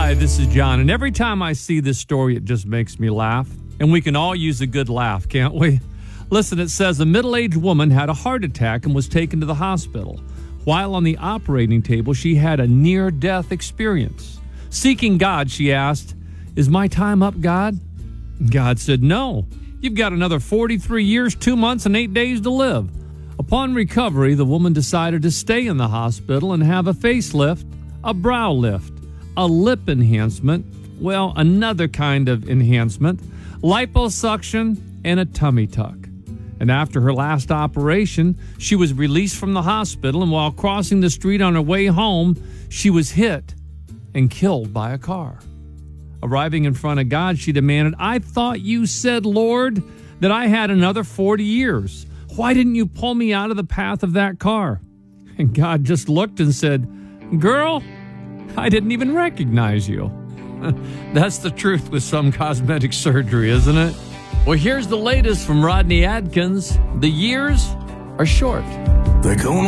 Hi, this is John, and every time I see this story, it just makes me laugh. And we can all use a good laugh, can't we? Listen, it says a middle-aged woman had a heart attack and was taken to the hospital. While on the operating table, she had a near-death experience. Seeking God, she asked, "Is my time up, God?" God said, "No. You've got another 43 years, 2 months, and 8 days to live." Upon recovery, the woman decided to stay in the hospital and have a facelift, a brow lift, a lip enhancement, well, another kind of enhancement, liposuction, and a tummy tuck. And after her last operation, she was released from the hospital, and while crossing the street on her way home, she was hit and killed by a car. Arriving in front of God, she demanded, "I thought you said, Lord, that I had another 40 years. Why didn't you pull me out of the path of that car?" And God just looked and said, "Girl, I didn't even recognize you." That's the truth with some cosmetic surgery, isn't it? Well, here's the latest from Rodney Adkins. The years are short. They're gonna